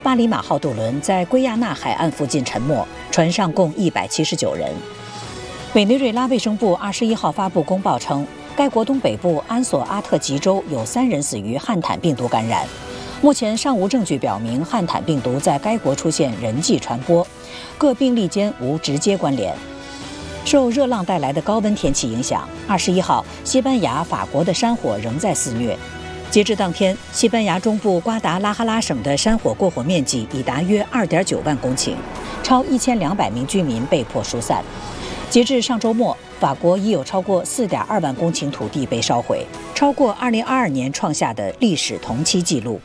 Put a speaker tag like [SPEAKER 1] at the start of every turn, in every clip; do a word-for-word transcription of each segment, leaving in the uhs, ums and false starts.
[SPEAKER 1] 巴里马号渡轮在圭亚那海岸附近沉没，船上共一百七十九人。委内瑞拉卫生部二十一号发布公报称，该国东北部安索阿特吉州有三人死于汉坦病毒感染。目前尚无证据表明汉坦病毒在该国出现人际传播，各病例间无直接关联。受热浪带来的高温天气影响，二十一号，西班牙、法国的山火仍在肆虐。截至当天，西班牙中部瓜达拉哈拉省的山火过火面积已达约二点九万公顷，超一千两百名居民被迫疏散。截至上周末，法国已有超过四点二万公顷土地被烧毁，超过二零二二年创下的历史同期纪录。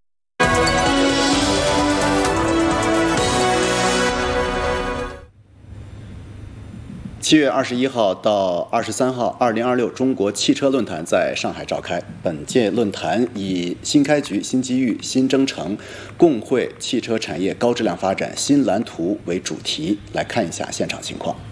[SPEAKER 2] 七月二十一号到二十三号，二零二六中国汽车论坛在上海召开。本届论坛以“新开局、新机遇、新征程，共绘汽车产业高质量发展新蓝图”为主题。来看一下现场情况。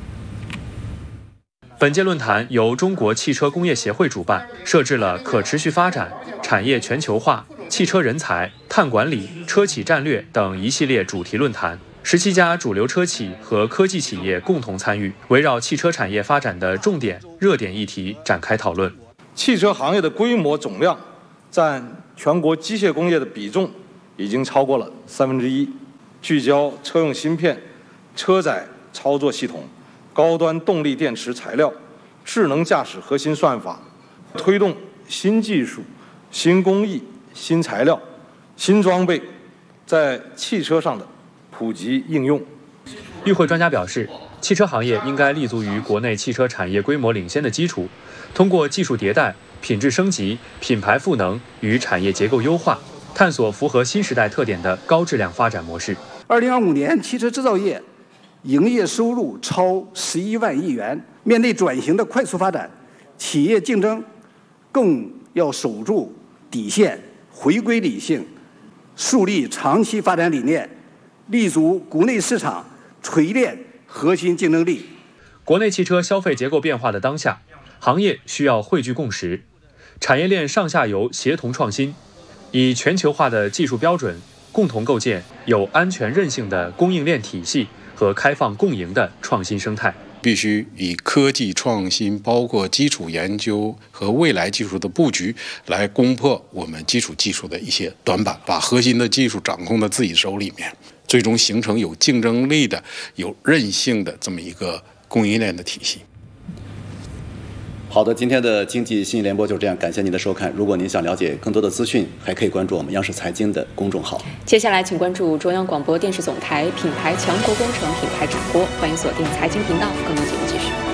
[SPEAKER 3] 本届论坛由中国汽车工业协会主办，设置了可持续发展、产业全球化、汽车人才、碳管理、车企战略等一系列主题论坛。十七家主流车企和科技企业共同参与，围绕汽车产业发展的重点、热点议题展开讨论。
[SPEAKER 4] 汽车行业的规模总量占全国机械工业的比重已经超过了三分之一，聚焦车用芯片、车载操作系统、高端动力电池材料、智能驾驶核心算法，推动新技术、新工艺、新材料、新装备在汽车上的普及应用。
[SPEAKER 3] 与会专家表示，汽车行业应该立足于国内汽车产业规模领先的基础，通过技术迭代、品质升级、品牌赋能与产业结构优化，探索符合新时代特点的高质量发展模式。
[SPEAKER 5] 二零二五年，汽车制造业营业收入超十一万亿元。面对转型的快速发展，企业竞争更要守住底线，回归理性，树立长期发展理念，立足国内市场，锤炼核心竞争力。
[SPEAKER 3] 国内汽车消费结构变化的当下，行业需要汇聚共识，产业链上下游协同创新，以全球化的技术标准，共同构建有安全韧性的供应链体系和开放共赢的创新生态。
[SPEAKER 6] 必须以科技创新，包括基础研究和未来技术的布局，来攻破我们基础技术的一些短板，把核心的技术掌控在自己手里面，最终形成有竞争力的、有韧性的这么一个供应链的体系。
[SPEAKER 2] 好的，今天的经济新闻联播就这样，感谢您的收看。如果您想了解更多的资讯，还可以关注我们央视财经的公众号。
[SPEAKER 7] 接下来，请关注中央广播电视总台品牌强国工程品牌展播，欢迎锁定财经频道，更多节目继续。